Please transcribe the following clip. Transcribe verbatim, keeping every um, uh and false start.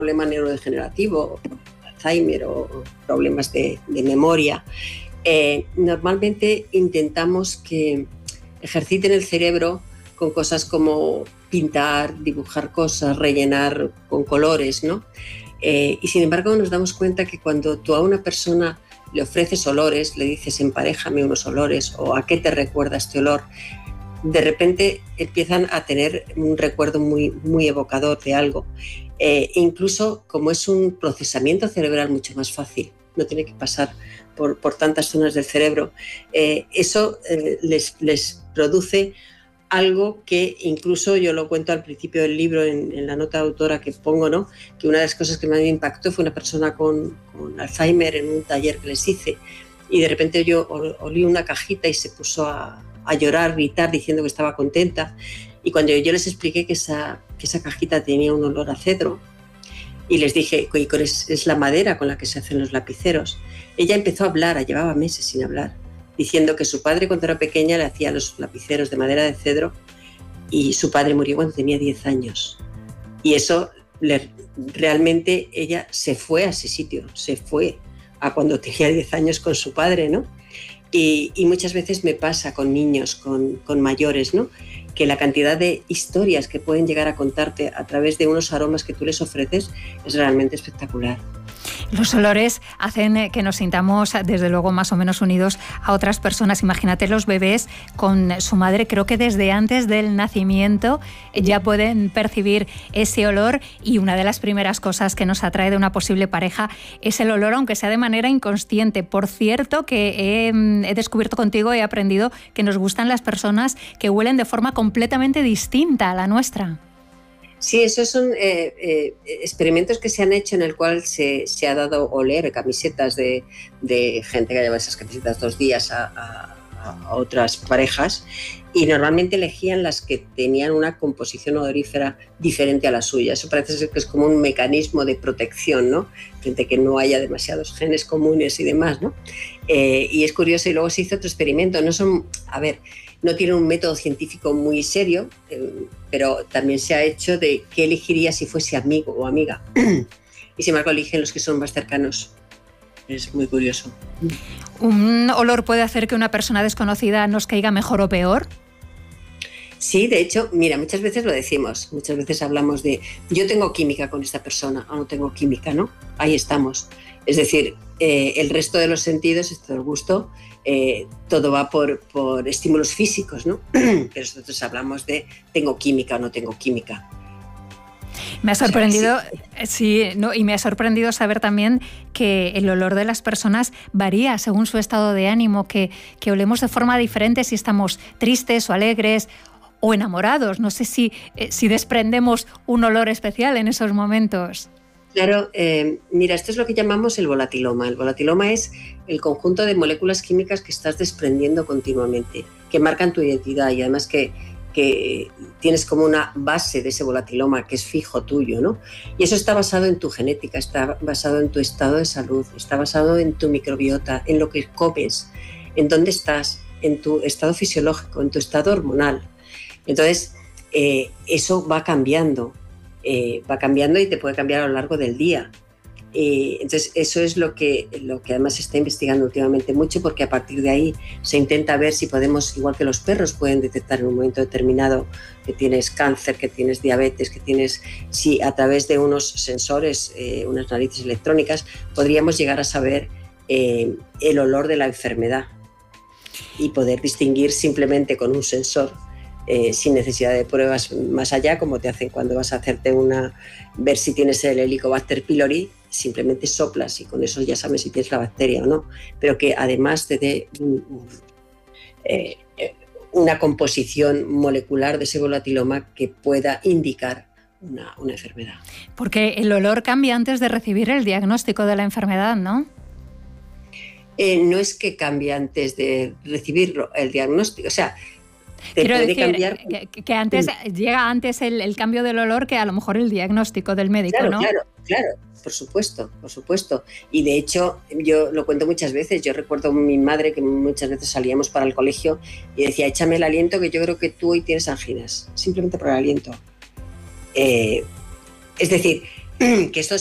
problema neurodegenerativo, Alzheimer o problemas de, de memoria, eh, normalmente intentamos que ejerciten el cerebro con cosas como pintar, dibujar cosas, rellenar con colores, ¿no? Eh, y sin embargo nos damos cuenta que cuando tú a una persona le ofreces olores, le dices emparejame unos olores o a qué te recuerda este olor, de repente empiezan a tener un recuerdo muy, muy evocador de algo. Eh, incluso como es un procesamiento cerebral mucho más fácil, no tiene que pasar por, por tantas zonas del cerebro, eh, eso eh, les, les produce algo que incluso yo lo cuento al principio del libro en, en la nota de autora que pongo, ¿no? Que una de las cosas que más me impactó fue una persona con, con Alzheimer en un taller que les hice y de repente yo olí una cajita y se puso a, a llorar, gritar diciendo que estaba contenta y cuando yo les expliqué que esa, que esa cajita tenía un olor a cedro y les dije que es la madera con la que se hacen los lapiceros, ella empezó a hablar, llevaba meses sin hablar, diciendo que su padre cuando era pequeña le hacía los lapiceros de madera de cedro y su padre murió cuando tenía diez años. Y eso le, realmente ella se fue a ese sitio, se fue a cuando tenía diez años con su padre, ¿no? Y, y muchas veces me pasa con niños, con, con mayores, ¿no? Que la cantidad de historias que pueden llegar a contarte a través de unos aromas que tú les ofreces es realmente espectacular. Los olores hacen que nos sintamos, desde luego, más o menos unidos a otras personas. Imagínate los bebés con su madre, creo que desde antes del nacimiento ya pueden percibir ese olor y una de las primeras cosas que nos atrae de una posible pareja es el olor, aunque sea de manera inconsciente. Por cierto, que he, he descubierto contigo, he aprendido que nos gustan las personas que huelen de forma completamente distinta a la nuestra. Sí, esos son eh, eh, experimentos que se han hecho en el cual se, se ha dado oler camisetas de, de gente que lleva esas camisetas dos días a, a, a otras parejas y normalmente elegían las que tenían una composición odorífera diferente a la suya. Eso parece ser que es como un mecanismo de protección, ¿no? Frente a que no haya demasiados genes comunes y demás, ¿no? Eh, y es curioso, y luego se hizo otro experimento. No son, a ver, no tiene un método científico muy serio, eh, pero también se ha hecho de qué elegiría si fuese amigo o amiga. Y sin embargo eligen los que son más cercanos. Es muy curioso. ¿Un olor puede hacer que una persona desconocida nos caiga mejor o peor? Sí, de hecho, mira, muchas veces lo decimos, muchas veces hablamos de yo tengo química con esta persona o no tengo química, ¿no? Ahí estamos. Es decir, eh, el resto de los sentidos, esto del gusto, eh, todo va por, por estímulos físicos, ¿no? Pero nosotros hablamos de tengo química o no tengo química. Me ha sorprendido, o sea, sí, no, y me ha sorprendido saber también que el olor de las personas varía según su estado de ánimo, que, que olemos de forma diferente si estamos tristes o alegres o enamorados. No sé si, eh, si desprendemos un olor especial en esos momentos. Claro, eh, mira, esto es lo que llamamos el volatiloma. El volatiloma es el conjunto de moléculas químicas que estás desprendiendo continuamente, que marcan tu identidad y además que, que tienes como una base de ese volatiloma que es fijo tuyo, ¿no? Y eso está basado en tu genética, está basado en tu estado de salud, está basado en tu microbiota, en lo que comes, en dónde estás, en tu estado fisiológico, en tu estado hormonal. Entonces, eh, eso va cambiando. Eh, va cambiando y te puede cambiar a lo largo del día. Eh, entonces eso es lo que, lo que además se está investigando últimamente mucho porque a partir de ahí se intenta ver si podemos, igual que los perros pueden detectar en un momento determinado que tienes cáncer, que tienes diabetes, que tienes, si a través de unos sensores, eh, unas narices electrónicas, podríamos llegar a saber eh, el olor de la enfermedad y poder distinguir simplemente con un sensor. Eh, sin necesidad de pruebas más allá, como te hacen cuando vas a hacerte una, ver si tienes el Helicobacter pylori, simplemente soplas y con eso ya sabes si tienes la bacteria o no, pero que además te dé un, un, eh, una composición molecular de ese volatiloma que pueda indicar una, una enfermedad. Porque el olor cambia antes de recibir el diagnóstico de la enfermedad, ¿no? Eh, no es que cambie antes de recibirlo, el diagnóstico, o sea, Te Quiero decir cambiar... que, que antes sí. llega antes el, el cambio del olor que a lo mejor el diagnóstico del médico, claro, ¿no? Claro, claro, por supuesto, por supuesto. Y de hecho, yo lo cuento muchas veces, yo recuerdo a mi madre que muchas veces salíamos para el colegio y decía, échame el aliento que yo creo que tú hoy tienes anginas, simplemente por el aliento. Eh, es decir, que esto